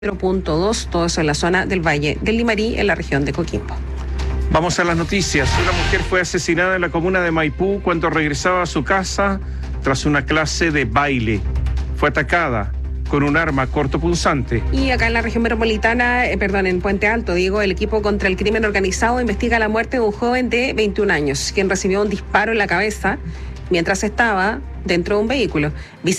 0.2, todo eso en la zona del Valle del Limarí, en la región de Coquimbo. Vamos a las noticias. Una mujer fue asesinada en la comuna de Maipú cuando regresaba a su casa tras una clase de baile. Fue atacada con un arma cortopunzante. Y acá en la región metropolitana, en Puente Alto, el equipo contra el crimen organizado investiga la muerte de un joven de 21 años, quien recibió un disparo en la cabeza mientras estaba dentro de un vehículo.